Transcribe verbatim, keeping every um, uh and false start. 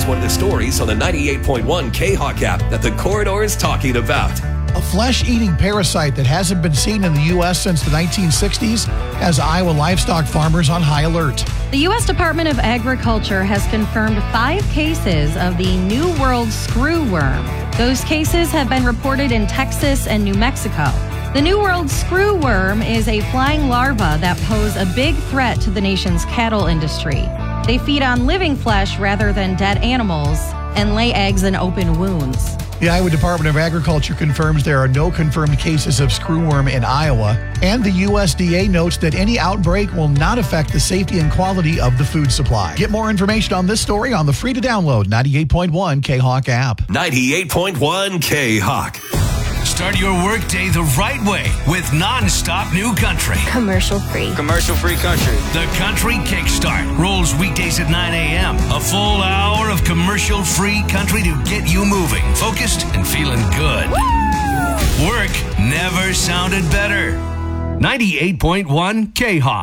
Here's one of the stories on the ninety-eight point one K-Hawk app that the Corridor is talking about. A flesh-eating parasite that hasn't been seen in the U S since the nineteen sixties has Iowa livestock farmers on high alert. The U S Department of Agriculture has confirmed five cases of the New World screwworm. Those cases have been reported in Texas and New Mexico. The New World screwworm is a flying larva that pose a big threat to the nation's cattle industry. They feed on living flesh rather than dead animals and lay eggs in open wounds. The Iowa Department of Agriculture confirms there are no confirmed cases of screwworm in Iowa, and the U S D A notes that any outbreak will not affect the safety and quality of the food supply. Get more information on this story on the free-to-download ninety-eight point one K-Hawk app. ninety-eight point one K-Hawk. Start your workday the right way with non-stop New Country. Commercial free. Commercial free country. The Country Kickstart rolls weekdays at nine a.m. A full hour of commercial free country to get you moving, focused, and feeling good. Woo! Work never sounded better. ninety-eight point one K-Hawk.